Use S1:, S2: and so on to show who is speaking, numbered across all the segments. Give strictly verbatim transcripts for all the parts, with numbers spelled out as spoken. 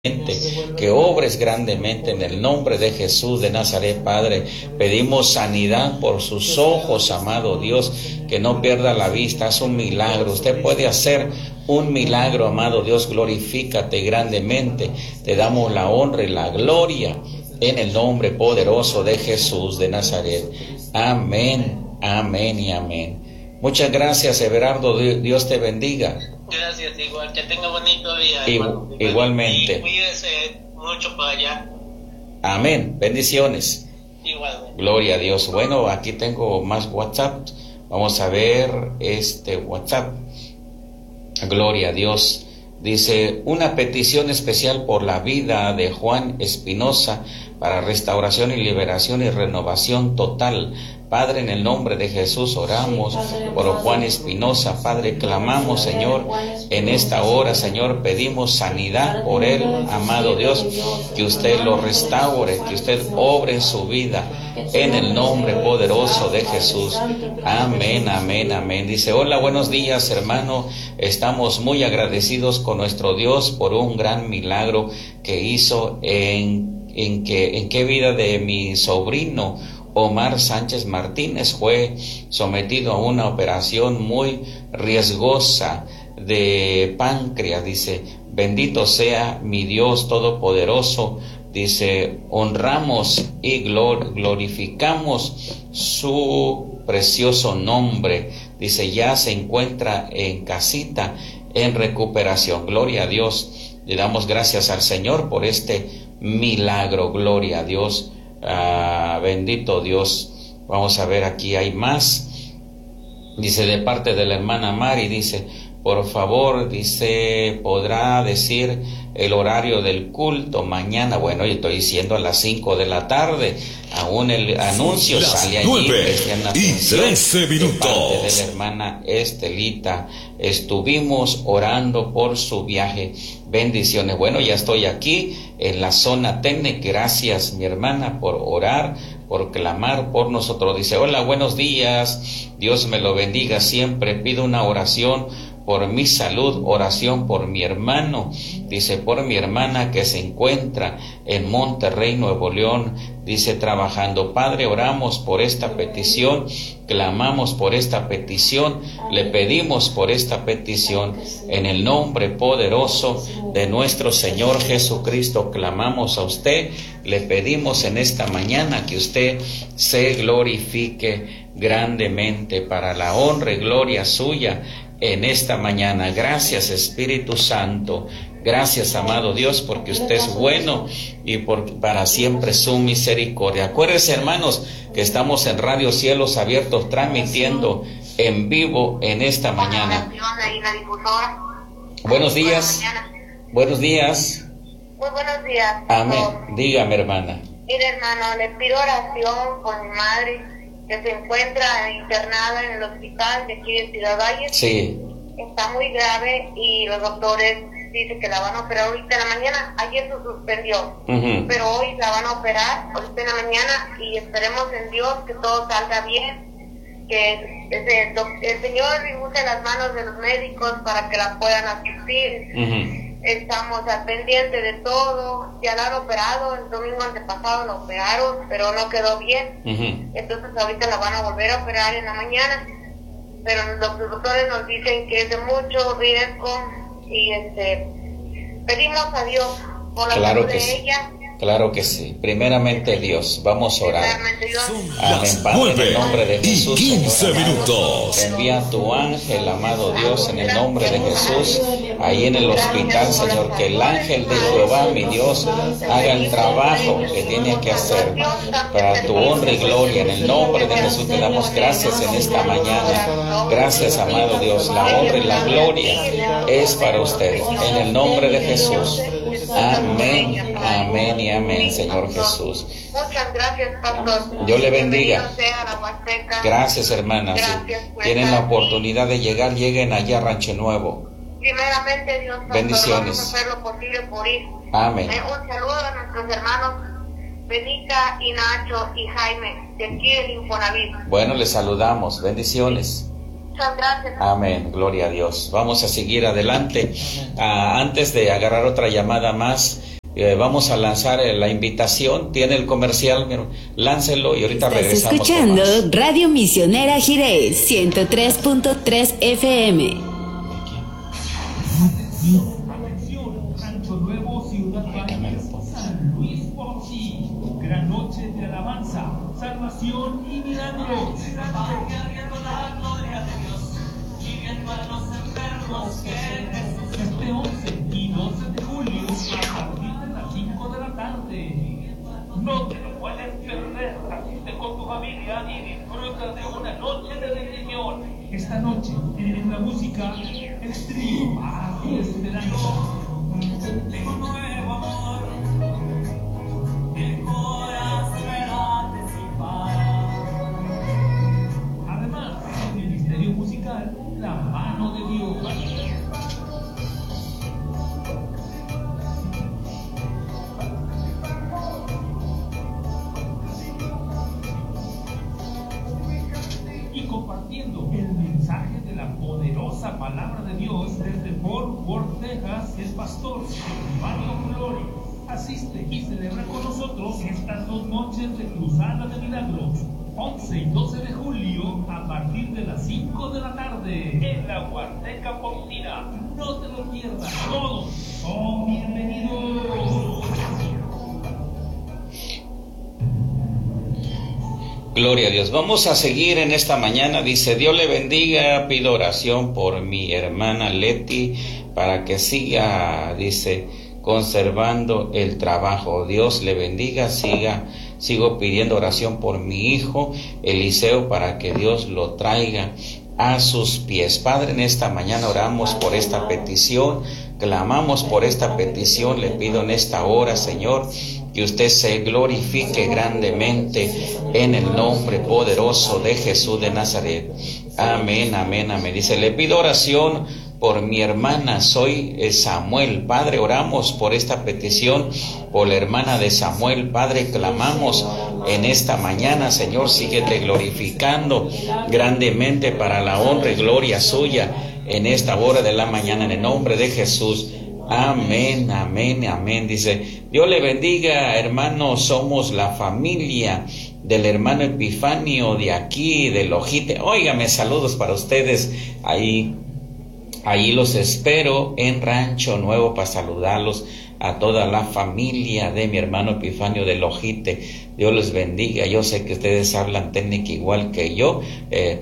S1: que obres grandemente en el nombre de Jesús de Nazaret, Padre. Pedimos sanidad por sus ojos, amado Dios, que no pierda la vista. Haz un milagro. Usted puede hacer un milagro, amado Dios. Glorifícate grandemente. Te damos la honra y la gloria en el nombre poderoso de Jesús de Nazaret. Amén, amén y amén. Muchas gracias, Everardo. Dios te bendiga.
S2: Gracias, igual, que tenga bonito día.
S1: Igual, igualmente.
S2: Y cuídese mucho para allá.
S1: Amén, bendiciones.
S2: Igualmente.
S1: Gloria a Dios. Bueno, aquí tengo más WhatsApp. Vamos a ver este WhatsApp. Gloria a Dios. Dice, una petición especial por la vida de Juan Espinosa para restauración y liberación y renovación total. Padre, en el nombre de Jesús oramos por Juan Espinosa. Padre, clamamos, Señor, en esta hora, Señor, pedimos sanidad por él, amado Dios, que usted lo restaure, que usted obre en su vida, en el nombre poderoso de Jesús. Amén, amén, amén. Dice, hola, buenos días, hermano. Estamos muy agradecidos con nuestro Dios por un gran milagro que hizo en, en, que, en qué vida de mi sobrino Omar Sánchez Martínez. Fue sometido a una operación muy riesgosa de páncreas. Dice, bendito sea mi Dios Todopoderoso. Dice, honramos y glor- glorificamos su precioso nombre. Dice, ya se encuentra en casita, en recuperación. Gloria a Dios. Le damos gracias al Señor por este milagro. Gloria a Dios. Ah, bendito Dios. Vamos a ver, aquí hay más. Dice, de parte de la hermana Mari, dice, por favor, dice, podrá decir el horario del culto mañana. Bueno, yo estoy diciendo a las cinco de la tarde. Aún el anuncio
S3: las
S1: sale allí.
S3: nueve y trece minutos.
S1: De parte de la hermana Estelita. Estuvimos orando por su viaje. Bendiciones. Bueno, ya estoy aquí en la zona técnica. Gracias, mi hermana, por orar, por clamar por nosotros. Dice, hola, buenos días. Dios me lo bendiga siempre. Pido una oración por mi salud, oración por mi hermano, dice, por mi hermana que se encuentra en Monterrey, Nuevo León, dice, trabajando. Padre, oramos por esta petición, clamamos por esta petición, le pedimos por esta petición, en el nombre poderoso de nuestro Señor Jesucristo, clamamos a usted, le pedimos en esta mañana que usted se glorifique grandemente para la honra y gloria suya, en esta mañana. Gracias, Espíritu Santo. Gracias, amado Dios, porque usted es bueno y por para siempre su misericordia. Acuérdense, hermanos, que estamos en Radio Cielos Abiertos transmitiendo en vivo en esta mañana. Buenos días. Buenos días.
S4: Muy buenos días.
S1: Amén. Dígame, hermana.
S4: Mire, hermano, le pido oración por mi madre, que se encuentra internada en el hospital de aquí de Ciudad Valles.
S1: Sí.
S4: Está muy grave y los doctores dicen que la van a operar ahorita en la mañana. Ayer se suspendió,
S1: Uh-huh.
S4: pero hoy la van a operar ahorita en la mañana y esperemos en Dios que todo salga bien, que ese, el Señor use las manos de los médicos para que la puedan asistir.
S1: Uh-huh.
S4: Estamos al pendiente de todo. Ya la han operado, el domingo antepasado la operaron, pero no quedó bien.
S1: Uh-huh.
S4: Entonces ahorita la van a volver a operar en la mañana, pero los doctores nos dicen que es de mucho riesgo y este pedimos a Dios por la
S1: Claro
S4: salud
S1: que
S4: de
S1: sí.
S4: ella.
S1: Claro que sí. Primeramente Dios, vamos a orar.
S4: Primeramente Dios.
S1: Amén, Padre, en el nombre de Jesús,
S3: y quince
S1: Señor amado,
S3: minutos.
S1: envía tu ángel, amado Dios, en el nombre de Jesús, ahí en el hospital, Señor, que el ángel de Jehová, mi Dios, haga el trabajo que tiene que hacer para tu honra y gloria. En el nombre de Jesús te damos gracias en esta mañana. Gracias, amado Dios, la honra y la gloria es para usted. En el nombre de Jesús. Amén, amén y amén, Señor Jesús.
S4: Muchas gracias, pastor.
S1: Dios le bendiga.
S4: Bienvenido sea la Huasteca.
S1: Gracias, hermanas.
S4: Gracias,
S1: Si
S4: pues,
S1: tienen la
S4: a ti.
S1: oportunidad de llegar, lleguen allá a Rancho Nuevo.
S4: Primeramente Dios, pastor,
S1: Bendiciones.
S4: vamos a hacer lo posible por ir.
S1: Amén.
S4: Eh, un saludo a nuestros hermanos Benita y Nacho y Jaime de aquí del Infonavit.
S1: Bueno, les saludamos. Bendiciones.
S4: Muchas gracias.
S1: Amén, gloria a Dios. Vamos a seguir adelante. Ah, antes de agarrar otra llamada más, eh, vamos a lanzar eh, la invitación. Tiene el comercial, pero láncelo y ahorita
S5: Estás
S1: regresamos.
S5: escuchando Radio Misionera Jiré, ciento tres punto tres F M.
S3: Atención, Rancho Nuevo, Ciudad Valles, San Luis Potosí. Gran noche de alabanza, salvación y milagros. Este once y doce de julio a partir de las cinco de la tarde. No te lo puedes perder. Asiste con tu familia y disfruta de una noche de bendición. Esta noche, en la música, el trío Paz y Esperanza. Tengo nuevo amor. El corazón me late sin parar. Además, el ministerio musical La Mano de Dios. Y compartiendo el mensaje de la poderosa palabra de Dios desde Fort Worth, Texas, el pastor Mario Flores. Asiste y celebra con nosotros estas dos noches de Cruzada de Milagros, once y doce de julio, a partir de las cinco de la tarde, en la Huasteca Potosina. No te lo pierdas, todos son bienvenidos.
S1: Gloria a Dios. Vamos a seguir en esta mañana. Dice, Dios le bendiga. Pido oración por mi hermana Leti para que siga, dice, conservando el trabajo. Dios le bendiga. Siga, sigo pidiendo oración por mi hijo Eliseo para que Dios lo traiga a sus pies. Padre, en esta mañana oramos por esta petición, clamamos por esta petición. Le pido en esta hora, Señor, que usted se glorifique grandemente en el nombre poderoso de Jesús de Nazaret. Amén, amén, amén. Dice, le pido oración por mi hermana, soy Samuel. Padre, oramos por esta petición, por la hermana de Samuel. Padre, clamamos en esta mañana, Señor, síguete glorificando grandemente para la honra y gloria suya en esta hora de la mañana, en el nombre de Jesús. Amén, amén, amén. Dice, Dios le bendiga, hermano, somos la familia del hermano Epifanio de aquí, de Lojite. Óigame, saludos para ustedes. Ahí, ahí los espero en Rancho Nuevo para saludarlos a toda la familia de mi hermano Epifanio de Lojite. Dios les bendiga. Yo sé que ustedes hablan técnica igual que yo. Eh,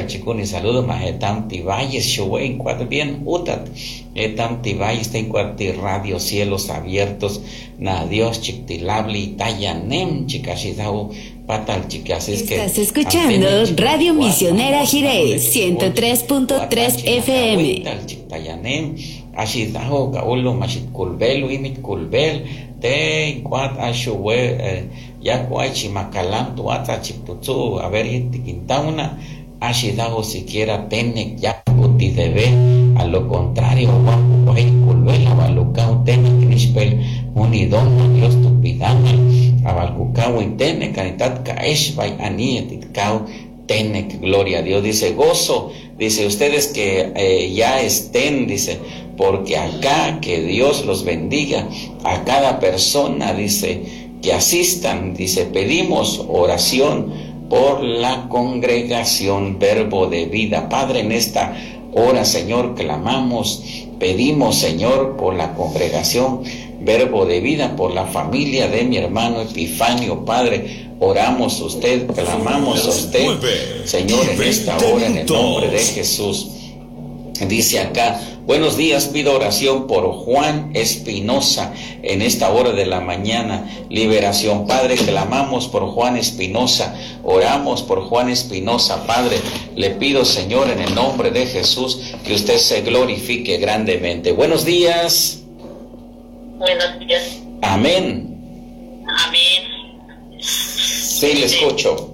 S1: y saludos, Majetam Tibayes, Shuwen, cuatro bien, Utat. Etam Tibayes, ten cuatro radio, cielos abiertos. Na Dios, Chictilabli, Tayanem, Chicashidau, Patal, Chicas. Es que.
S5: Estás escuchando Radio Misionera Jiré, ciento tres punto tres F M.
S1: Tayanem, Ashidaho, Kaulo, Mashit Kulbel, Wimit Kulbel, Te, Quat, Ashuwe, Yakwai, Chimakalam, Tuata, Chiputsu, a ver, Tiquintauna, Ashidaho, siquiera Tenek, Yakuti, debe, a lo contrario, Wakwai, Kulbel, Abalucao, Tenek, Nishpel, Unidona, Dios Tupidama, Abalcucao, Tenek, Canitat, Kaesh, Bay, Anietitkao, Tenek, gloria a Dios. Dice, gozo, dice, ustedes que eh, ya estén, dice, porque acá, que Dios los bendiga a cada persona, dice, que asistan, dice, pedimos oración por la congregación Verbo de Vida. Padre, en esta hora, Señor, clamamos, pedimos, Señor, por la congregación Verbo de Vida, por la familia de mi hermano Epifanio. Padre, oramos a usted, clamamos a usted, Señor, en esta hora, en el nombre de Jesús. Dice acá, buenos días, pido oración por Juan Espinosa en esta hora de la mañana, liberación. Padre, clamamos por Juan Espinosa, oramos por Juan Espinosa. Padre, le pido, Señor, en el nombre de Jesús, que usted se glorifique grandemente. Buenos días.
S2: Buenos días.
S1: Amén.
S2: Amén.
S1: Sí, le escucho.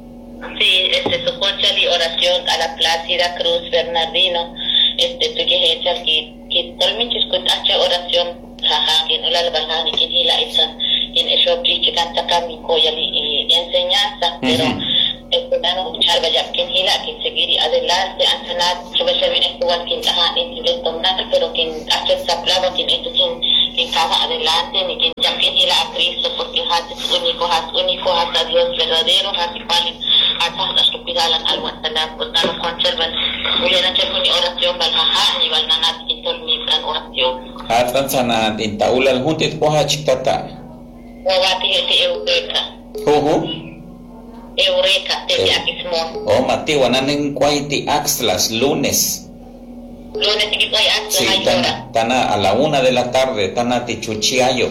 S2: Sí, este, su concha de oración a la Plácida Cruz Bernardino. Este, tú que hecha que, que totalmente escuchacha oración, jaja, que no la bajan y que ni la hizo, y en eso que canta camico y enseñanza, pero esperando escuchar vaya que ni la que seguir adelante, hasta único, has único, has a Dios verdadero, has igual, has a su pidalan al WhatsApp, pues no conservan, hubiera hecho mi oración, valjaja, ni valnanat, y tormitan oración.
S1: Hatan sana tintaula al juntit poha chitata.
S2: O bati ete eureka.
S1: Juju.
S2: Eureka, te akismon.
S1: O mati wananen kwaiti axlas lunes.
S2: Lunes y que hay
S1: Sí, tana, tana a la una de la tarde, tana tichuchiayo.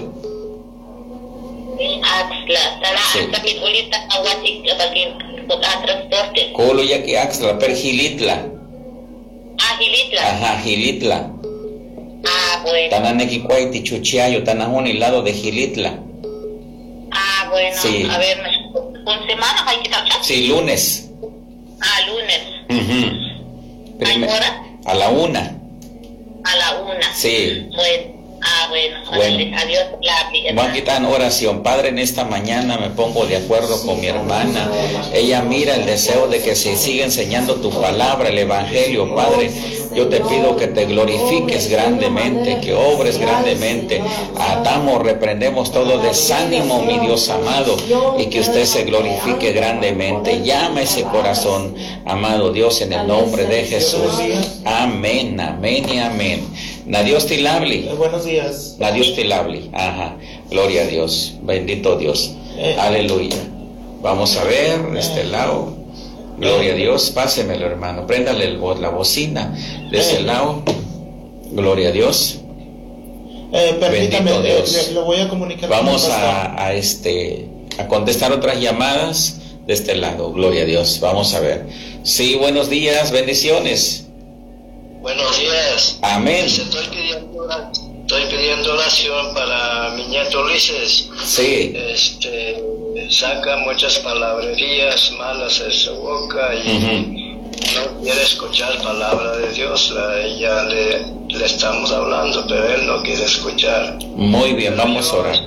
S2: Axla, tana hasta mi bolita aguatic bagin con transporte.
S1: Colo ya que axla per Gilitla.
S2: Ah, Gilitla.
S1: Ajá, Gilitla.
S2: Ah, bueno.
S1: Tana nequicuay tichuchiayo, tana un lado de Gilitla.
S2: Ah, bueno.
S1: Sí.
S2: A ver, ¿con semana hay que estar?
S1: Sí, lunes.
S2: Ah, lunes.
S1: Uh-huh.
S2: ¿Hay hora?
S1: A la una.
S2: A la una.
S1: Sí.
S2: Bueno. Ah, bueno.
S1: Bueno.
S2: Adiós, la
S1: Van a quitar en oración. Padre, en esta mañana me pongo de acuerdo con mi hermana. Ella mira el deseo de que se siga enseñando tu palabra, el evangelio. Padre, yo te pido que te glorifiques grandemente, que obres grandemente. Atamos, reprendemos todo desánimo, mi Dios amado, y que usted se glorifique grandemente. Llama ese corazón, amado Dios, en el nombre de Jesús. Amén, amén y amén. Na Dios te labli.
S6: Buenos días.
S1: Na Dios te labli. Ajá. Gloria a Dios. Bendito Dios. Eh. Aleluya. Vamos a ver este lado. Gloria a Dios. Pásemelo, hermano. Préndale el bo la bocina de ese eh. lado. Gloria a Dios.
S6: Eh, permítame,
S1: Bendito Dios.
S6: Le, le voy a comunicar.
S1: Vamos a, a este a contestar otras llamadas de este lado. Gloria a Dios. Vamos a ver. Sí, buenos días. Bendiciones.
S7: Buenos días.
S1: Amén.
S7: Estoy pidiendo, estoy pidiendo oración para mi nieto Ulises.
S1: Sí.
S7: Este, saca muchas palabrerías malas de su boca y uh-huh. no quiere escuchar palabra de Dios. Ya le, le estamos hablando, pero él no quiere escuchar.
S1: Muy bien,
S7: pero
S1: vamos
S7: yo,
S1: a orar.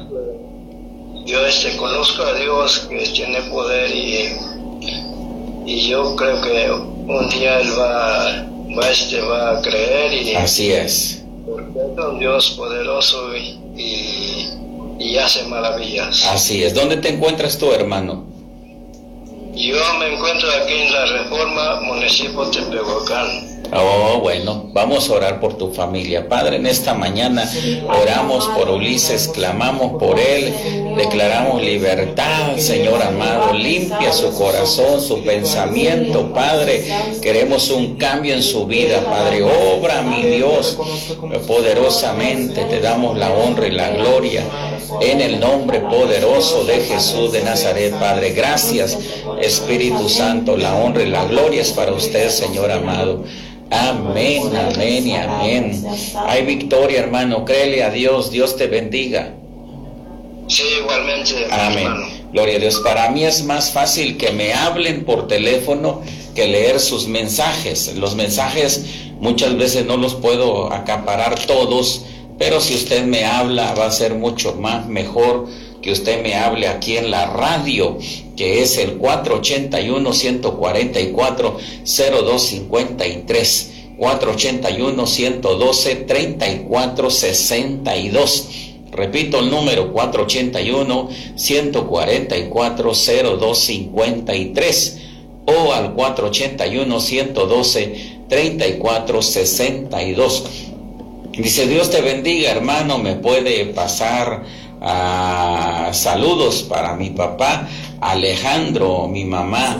S7: Yo este, conozco a Dios que tiene poder y, y yo creo que un día él va Va, este, va a creer y
S1: así es,
S7: porque es un Dios poderoso y, y, y hace maravillas.
S1: Así es. ¿Dónde te encuentras tú, hermano?
S7: Yo me encuentro aquí en la Reforma, municipio de Tepehuacán.
S1: Oh, bueno, vamos a orar por tu familia. Padre, en esta mañana oramos por Ulises, clamamos por él, declaramos libertad, Señor amado, limpia su corazón, su pensamiento, Padre. Queremos un cambio en su vida, Padre. Obra, mi Dios, poderosamente. Te damos la honra y la gloria en el nombre poderoso de Jesús de Nazaret, Padre. Gracias, Espíritu Santo. La honra y la gloria es para usted, Señor amado. Amén, amén y amén. Hay victoria, hermano. Créele a Dios. Dios te bendiga.
S7: Sí, igualmente.
S1: Amén.
S7: Hermano.
S1: Gloria a Dios. Para mí es más fácil que me hablen por teléfono que leer sus mensajes. Los mensajes muchas veces no los puedo acaparar todos, pero si usted me habla va a ser mucho más mejor que usted me hable aquí en la radio, que es el cuatro ochenta y uno, ciento cuarenta y cuatro, cero dos cincuenta y tres, cuatro ochenta y uno, ciento doce, treinta y cuatro sesenta y dos. Repito el número, cuatro ochenta y uno, ciento cuarenta y cuatro, cero dos cincuenta y tres, o al cuatro ochenta y uno, ciento doce, treinta y cuatro sesenta y dos. Dice, Dios te bendiga, hermano. Me puede pasar a saludos para mi papá Alejandro, mi mamá,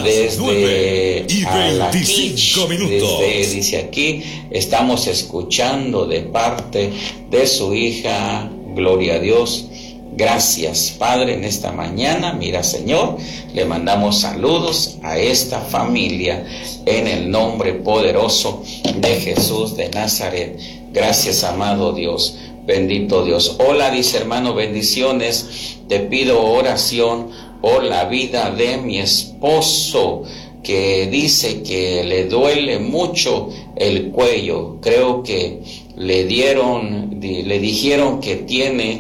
S1: desde Alaquich, desde, dice aquí, estamos escuchando de parte de su hija. Gloria a Dios. Gracias, Padre, en esta mañana. Mira, Señor, le mandamos saludos a esta familia en el nombre poderoso de Jesús de Nazaret. Gracias, amado Dios. Bendito Dios. Hola, dice hermano, bendiciones. Te pido oración por la vida de mi esposo, que dice que le duele mucho el cuello. Creo que le dieron, le dijeron que tiene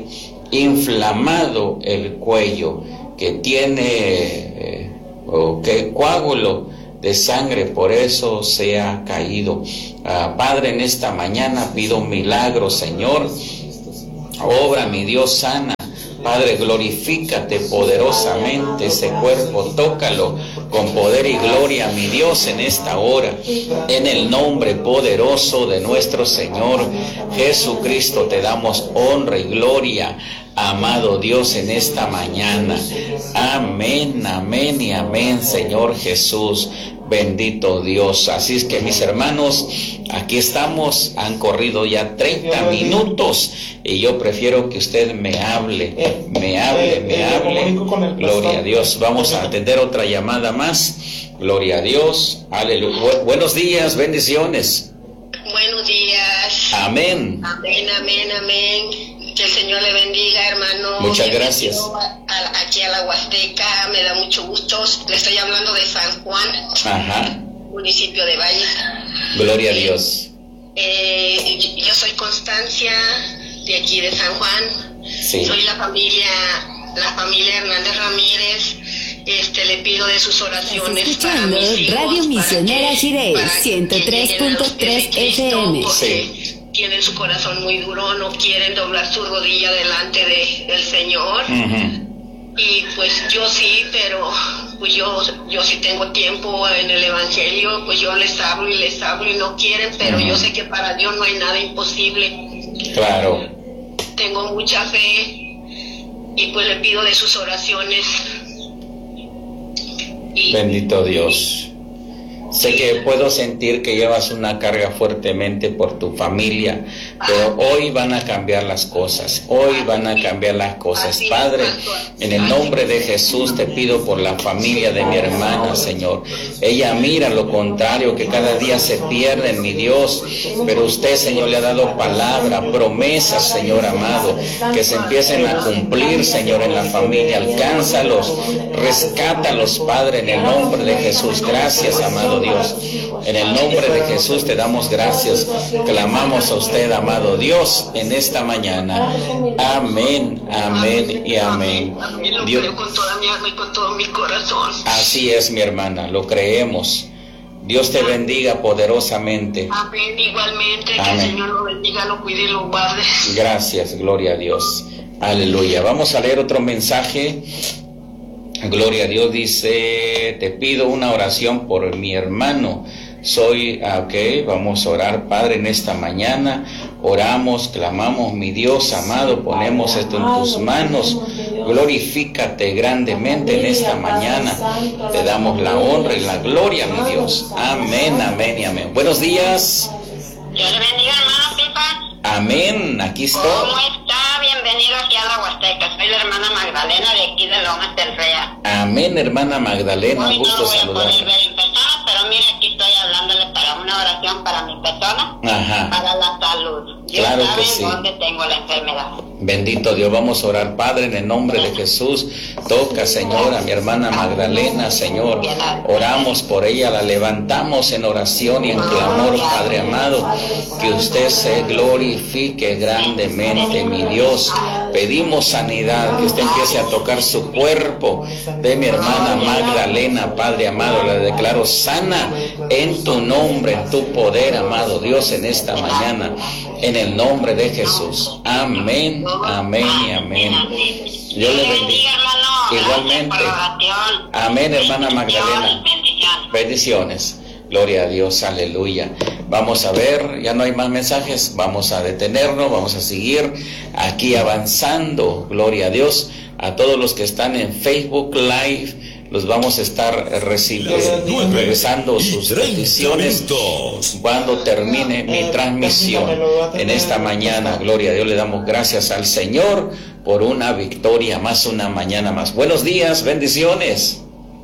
S1: inflamado el cuello, que tiene eh, o que coágulo de sangre, por eso se ha caído. Uh, Padre, en esta mañana pido un milagro, Señor. Obra, mi Dios, sana Padre, glorifícate poderosamente ese cuerpo, tócalo con poder y gloria, mi Dios, en esta hora, en el nombre poderoso de nuestro Señor Jesucristo, te damos honra y gloria, amado Dios, en esta mañana. Amén, amén y amén, Señor Jesús. Bendito Dios. Así es que, mis hermanos, aquí estamos. Han corrido ya treinta minutos y yo prefiero que usted me hable, me hable, me hable. Gloria a Dios. Vamos a atender otra llamada más. Gloria a Dios. Aleluya. Buenos días, bendiciones.
S8: Buenos días.
S1: Amén.
S8: Amén, amén, amén. Que el Señor le bendiga, hermano.
S1: Muchas gracias.
S8: A, a, aquí a la Huasteca, me da mucho gusto. Le estoy hablando de San Juan,
S1: Ajá.
S8: municipio de Valle.
S1: Gloria a Dios.
S8: Eh, yo soy Constancia, de aquí de San Juan.
S1: Sí.
S8: Soy la familia, la familia Hernández Ramírez. Este, le pido de sus oraciones
S5: escuchando
S8: para mis hijos,
S5: Radio Misionera Jiré, ciento tres punto tres F M.
S1: Sí.
S8: Tienen su corazón muy duro, no quieren doblar su rodilla delante de, del Señor. Uh-huh. Y pues yo sí, pero pues yo, yo sí tengo tiempo en el Evangelio, pues yo les hablo y les hablo y no quieren, pero uh-huh. yo sé que para Dios no hay nada imposible.
S1: Claro.
S8: Tengo mucha fe y pues le pido de sus oraciones. Y
S1: bendito Dios. Sé que puedo sentir que llevas una carga fuertemente por tu familia, pero hoy van a cambiar las cosas, hoy van a cambiar las cosas. Padre, en el nombre de Jesús te pido por la familia de mi hermana, Señor. Ella mira lo contrario, que cada día se pierden, mi Dios, pero usted, Señor, le ha dado palabra, promesas, Señor amado, que se empiecen a cumplir, Señor, en la familia. Alcánzalos, rescátalos, Padre, en el nombre de Jesús. Gracias, amado Dios. En el nombre de Jesús te damos gracias. Clamamos a usted, amado Dios, en esta mañana. Amén, amén y amén.
S8: Dios, lo creo con toda mi alma y con todo mi corazón.
S1: Así es, mi hermana, lo creemos. Dios te bendiga poderosamente.
S8: Amén, igualmente. Que
S1: amén.
S8: El Señor lo bendiga, lo cuide y lo guarde.
S1: Gracias, gloria a Dios. Aleluya. Vamos a leer otro mensaje. Gloria a Dios, dice, te pido una oración por mi hermano. Soy, ok, vamos a orar, Padre, en esta mañana. Oramos, clamamos, mi Dios amado, ponemos esto en tus manos. Glorifícate grandemente en esta mañana. Te damos la honra y la gloria, mi Dios. Amén, amén y amén. Buenos días.
S2: Dios le bendiga, hermano Pipa.
S1: Amén, aquí estoy.
S2: ¿Cómo está? Bienvenido aquí a la Huasteca. Soy la hermana Magdalena de aquí de Lomas del Rea.
S1: Amén, hermana Magdalena,
S2: Hoy
S1: gusto
S2: no voy
S1: saludar.
S2: a poder ver en persona, pero mira, aquí estoy hablándole para una oración para mi persona,
S1: Ajá.
S2: para la salud. Dios
S1: Claro
S2: sabe
S1: que sí.
S2: dónde tengo la enfermedad.
S1: Bendito Dios, vamos a orar, Padre, en el nombre de Jesús. Toca, Señor, a mi hermana Magdalena, Señor. Oramos por ella, la levantamos en oración y en clamor, Padre amado. Que usted se glorifique grandemente, mi Dios. Pedimos sanidad, que usted empiece a tocar su cuerpo de mi hermana Magdalena, Padre amado. La declaro sana en tu nombre, en tu poder, amado Dios, en esta mañana. En el nombre de Jesús. Amén, amén y amén. Yo le bendiga. Igualmente. Amén, hermana Magdalena. Bendiciones. Gloria a Dios, aleluya. Vamos a ver, ya no hay más mensajes. Vamos a detenernos, vamos a seguir aquí avanzando. Gloria a Dios. A todos los que están en Facebook Live, los vamos a estar recibiendo, regresando sus peticiones cuando termine mi transmisión en esta mañana. Gloria a Dios, le damos gracias al Señor por una victoria más, una mañana más. Buenos días, bendiciones.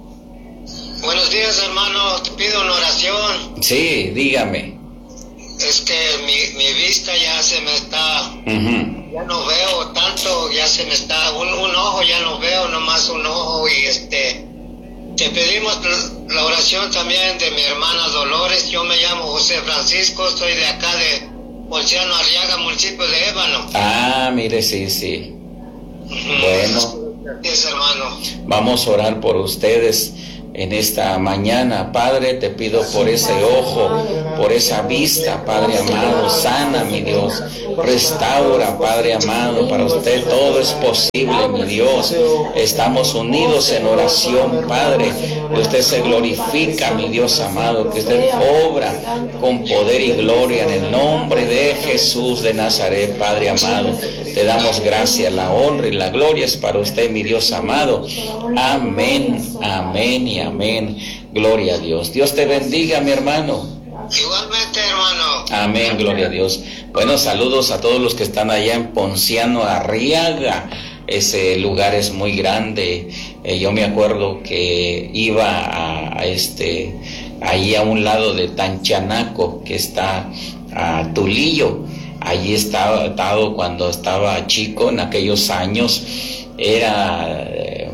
S7: Buenos días, hermano, te pido una oración.
S1: Sí, dígame.
S7: Es que mi, mi vista ya se me está,
S1: uh-huh.
S7: ya no veo tanto, ya se me está, un, un ojo ya no veo, nomás un ojo, y este, te pedimos la oración también de mi hermana Dolores. Yo me llamo José Francisco, soy de acá de Polciano Arriaga, municipio de Ébano.
S1: Ah, mire, sí, sí.
S7: Uh-huh.
S1: Bueno.
S7: Gracias, hermano.
S1: Vamos a orar por ustedes. en esta mañana. Padre, te pido por ese ojo, por esa vista, Padre amado, sana, mi Dios, restaura, Padre amado, para usted todo es posible, mi Dios. Estamos unidos en oración, Padre, que usted se glorifica, mi Dios amado, que usted obra con poder y gloria en el nombre de Jesús de Nazaret, Padre amado. Te damos gracias, la honra y la gloria es para usted, mi Dios amado. Amén, amén y amén. Gloria a Dios. Dios te bendiga, mi hermano.
S7: Igualmente, hermano.
S1: Amén, gloria a Dios. Bueno, saludos a todos los que están allá en Ponciano Arriaga. Ese lugar es muy grande. Eh, yo me acuerdo que iba a, a este, ahí a un lado de Tanchanaco, que está a Tulillo. Allí estaba estado cuando estaba chico, en aquellos años. Era,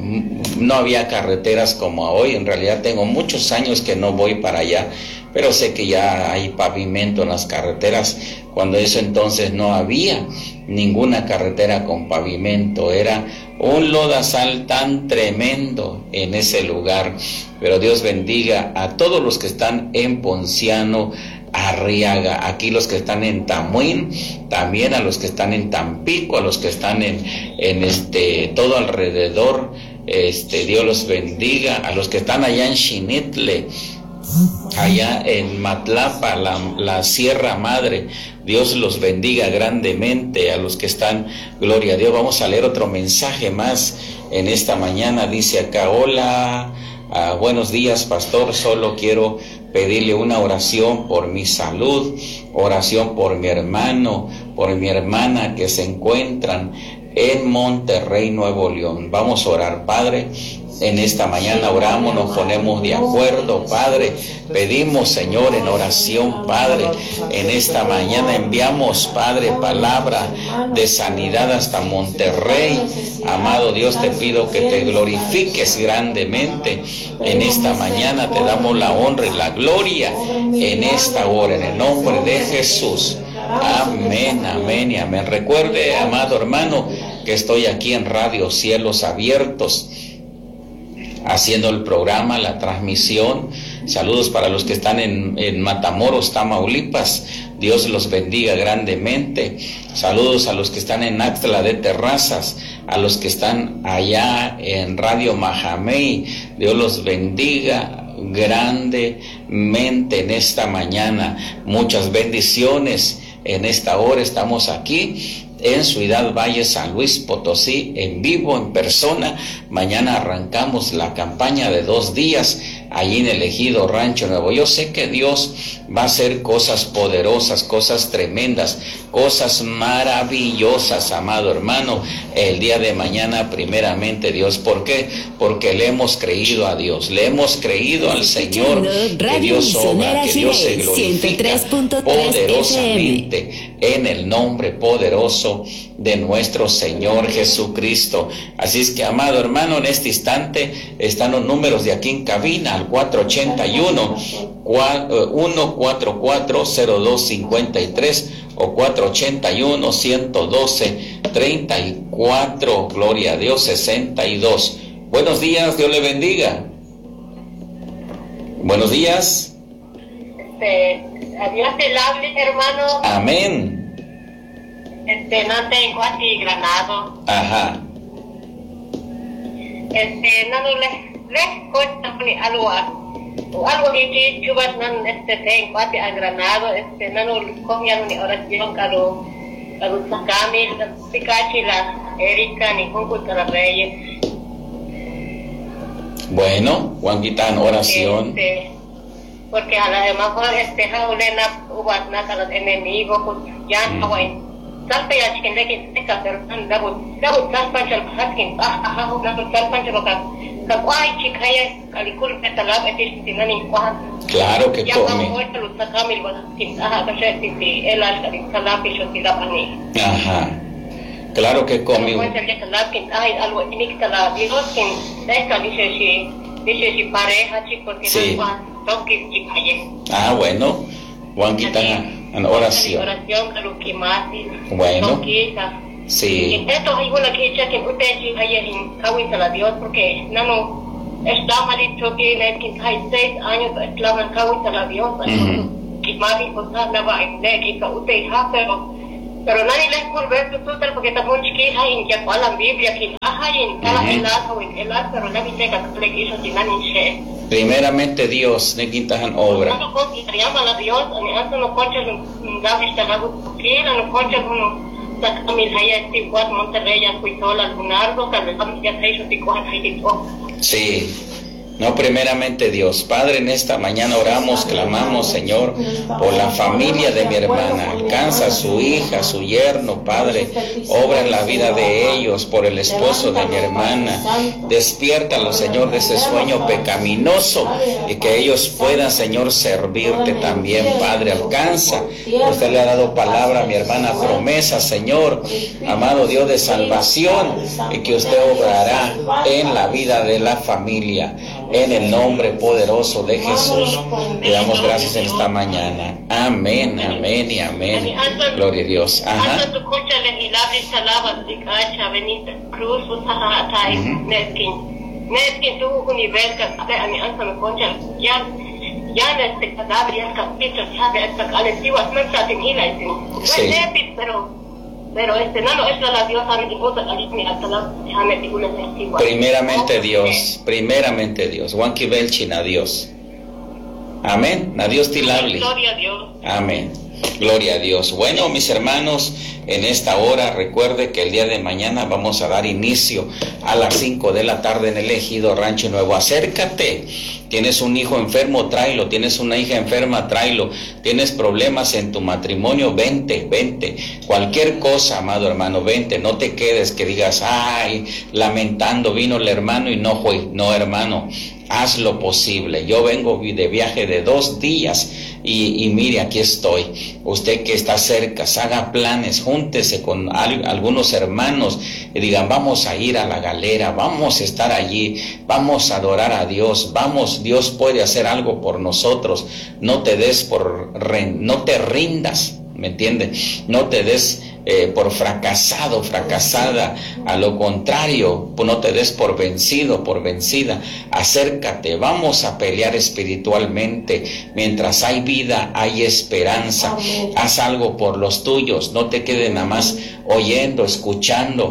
S1: no había carreteras como hoy. En realidad tengo muchos años que no voy para allá, pero sé que ya hay pavimento en las carreteras. Cuando eso entonces no había ninguna carretera con pavimento, era un lodazal tan tremendo en ese lugar. Pero Dios bendiga a todos los que están en Ponciano Arriaga, aquí los que están en Tamuín, también a los que están en Tampico, a los que están en, en este todo alrededor, este Dios los bendiga, a los que están allá en Xinitle, allá en Matlapa, la, la Sierra Madre, Dios los bendiga grandemente, a los que están, gloria a Dios. Vamos a leer otro mensaje más en esta mañana. Dice acá: hola, uh, buenos días, pastor, solo quiero pedirle una oración por mi salud, oración por mi hermano, por mi hermana que se encuentran en Monterrey, Nuevo León. Vamos a orar, Padre. En esta mañana oramos, nos ponemos de acuerdo, Padre. Pedimos, Señor, en oración, Padre. En esta mañana enviamos, Padre, palabra de sanidad hasta Monterrey. Amado Dios, te pido que te glorifiques grandemente. En esta mañana te damos la honra y la gloria en esta hora, en el nombre de Jesús. Amén, amén y amén. Recuerde, amado hermano, que estoy aquí en Radio Cielos Abiertos, haciendo el programa, la transmisión. Saludos para los que están en, en Matamoros, Tamaulipas. Dios los bendiga grandemente. Saludos a los que están en Axtla de Terrazas, a los que están allá en Radio Majamey. Dios los bendiga grandemente en esta mañana. Muchas bendiciones en esta hora. Estamos aquí en Ciudad Valle, San Luis Potosí, en vivo, en persona. Mañana arrancamos la campaña de dos días allí en el Ejido Rancho Nuevo. Yo sé que Dios va a hacer cosas poderosas, cosas tremendas, cosas maravillosas, amado hermano, el día de mañana, primeramente Dios. ¿Por qué? Porque le hemos creído a Dios, le hemos creído al Señor, que Dios obra, que Dios se glorifica poderosamente en el nombre poderoso de nuestro Señor Jesucristo. Así es que, amado hermano, en este instante están los números de aquí en cabina, al cuatro ochenta y uno, uno cuatro cuatro, cero dos cincuenta y tres o cuatro ochenta y uno, ciento doce, treinta y cuatro, gloria a Dios, sesenta y dos. Buenos días, Dios le bendiga. Buenos días.
S8: Este, Dios te hable, hermano.
S1: Amén.
S8: Este, no tengo así granado.
S1: Ajá.
S8: Este, no, no, le, le cuesta ni algo, algo que chubas, no, este, tengo así a granado, este, no, no, cogían ni oración, caro, caro, Camil, Picachi, la Erika, ni Juncuta, la Reyes.
S1: Bueno, Juan Quitán, oración.
S8: Este, porque a lo mejor, este, jaulena, uvas, nada, los enemigos, pues, ya no, güey. Sampai ya cikin lagi kita terus dapat dapat sampai jam hakin ah ah ah dapat sampai jam kan kakwai cikaya kali kul petalab etis tinani kuah.
S1: Claro que
S8: ya
S1: come.
S8: Ya vamos a luchar kamil buat tim ah kasi tim elas kali salapi so tidak ani.
S1: Ajá. Claro que come.
S8: Kalau kita salapi ah algo ini kita la dirotin esta dice si dice si pareja chico que no kuah toki cikaya.
S1: Ah, bueno. Juan Quitán, en oración.
S8: Oración, kalau kimati.
S1: Bueno. Sí.
S8: Esto hay una que echa que usted sí haya en Dios porque no no está malito que le quita seis años esclava en causa la diosa. Y más importante la va a ir que usted ha pero pero nadie les puede ver su tutor porque está muy chiquita y que cual la Biblia que hay en cada helado en el ar pero nadie llega a que hizo sin nadie.
S1: Primeramente Dios ne quintahan obra.
S8: No con que llama la Dios ni antes no concha la vista la que no concha uno saca mi haya este cuatro Monterrey ya fui sola Leonardo que le vamos a hacer eso tipo hay
S1: sí. No, primeramente Dios, Padre, en esta mañana oramos, clamamos, Señor, por la familia de mi hermana. Alcanza a su hija, a su yerno, Padre, obra en la vida de ellos, por el esposo de mi hermana. Despiértalo, Señor, de ese sueño pecaminoso y que ellos puedan, Señor, servirte también, Padre. Alcanza, usted le ha dado palabra a mi hermana, promesa, Señor, amado Dios de salvación, y que usted obrará en la vida de la familia. En el nombre poderoso de Jesús, le damos gracias en esta mañana. Amén, amén y amén. Gloria a Dios. Ajá. Sí.
S8: Pero este no, no, es la diosa
S1: primeramente Dios, primeramente Dios. Juanqui Belchin a Dios. Amén. A Dios tilabli.
S8: Gloria a Dios.
S1: Amén. Gloria a Dios. Bueno, mis hermanos, en esta hora recuerde que el día de mañana vamos a dar inicio a las cinco de la tarde en el Ejido Rancho Nuevo. Acércate. Tienes un hijo enfermo, tráelo. Tienes una hija enferma, tráelo. Tienes problemas en tu matrimonio, vente, vente. Cualquier cosa, amado hermano, vente. No te quedes que digas, ay, lamentando, vino el hermano y no fue. No, hermano, haz lo posible. Yo vengo de viaje de dos días y, y mire, aquí estoy. Usted que está cerca, haga planes, júntese con al, algunos hermanos y digan, vamos a ir a la galera, vamos a estar allí, vamos a adorar a Dios, vamos, Dios puede hacer algo por nosotros. No te des por, no te rindas, ¿me entiendes? No te des Eh, por fracasado, fracasada. A lo contrario, no te des por vencido, por vencida. Acércate, vamos a pelear espiritualmente. Mientras hay vida, hay esperanza. Amén. Haz algo por los tuyos, no te quedes nada más oyendo, escuchando,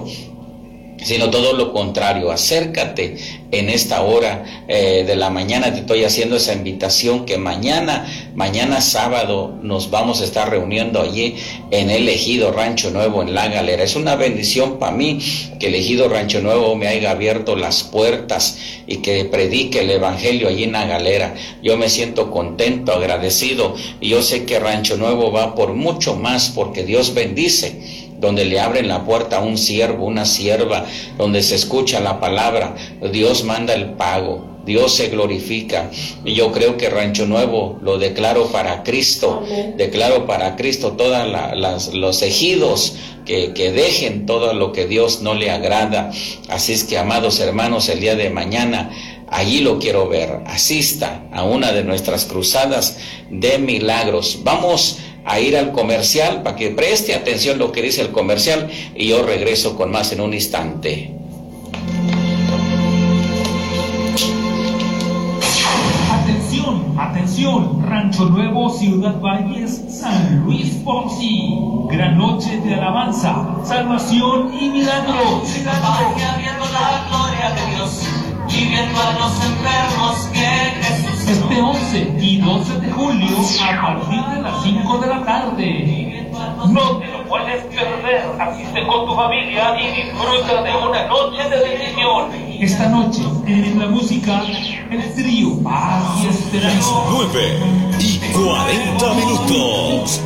S1: sino todo lo contrario. Acércate en esta hora eh, de la mañana. Te estoy haciendo esa invitación que mañana, mañana sábado nos vamos a estar reuniendo allí en el Ejido Rancho Nuevo en La Galera. Es una bendición para mí que el Ejido Rancho Nuevo me haya abierto las puertas y que predique el evangelio allí en La Galera. Yo me siento contento, agradecido, y yo sé que Rancho Nuevo va por mucho más porque Dios bendice. Donde le abren la puerta a un siervo, una sierva, donde se escucha la palabra, Dios manda el pago, Dios se glorifica. Y yo creo que Rancho Nuevo lo declaro para Cristo. Amén. Declaro para Cristo todos los ejidos que, que dejen todo lo que Dios no le agrada. Así es que, amados hermanos, el día de mañana allí lo quiero ver. Asista a una de nuestras cruzadas de milagros. Vamos a ir al comercial para que preste atención lo que dice el comercial y yo regreso con más en un instante.
S3: Atención, atención, Rancho Nuevo, Ciudad Valles, San Luis Potosí. Gran noche de alabanza, salvación y milagros.
S9: Vaya viendo la gloria de Dios y viendo a los enfermos que Jesús.
S3: Este once y doce de julio a partir de las cinco de la tarde.
S9: No te lo puedes perder. Asiste con tu familia y disfruta de una noche de bendición.
S3: Esta noche, en la música, el trío Paz y Esperanza.
S10: nueve y cuarenta minutos.